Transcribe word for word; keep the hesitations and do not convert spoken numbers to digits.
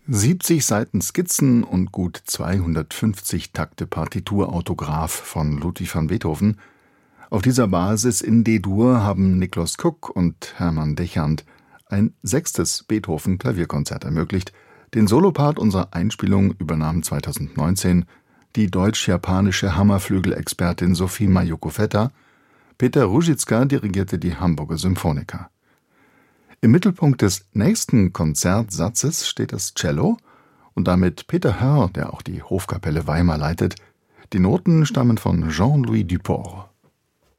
siebzig Seiten Skizzen und gut zweihundertfünfzig Takte Partiturautograph von Ludwig van Beethoven. Auf dieser Basis in D-Dur haben Niklas Cook und Hermann Dechant ein sechstes Beethoven-Klavierkonzert ermöglicht. Den Solopart unserer Einspielung übernahm zweitausendneunzehn die deutsch-japanische Hammerflügelexpertin Sophie Majoko-Vetter. Peter Ruzicka dirigierte die Hamburger Symphoniker. Im Mittelpunkt des nächsten Konzertsatzes steht das Cello und damit Peter Hörr, der auch die Hofkapelle Weimar leitet. Die Noten stammen von Jean-Louis Duport.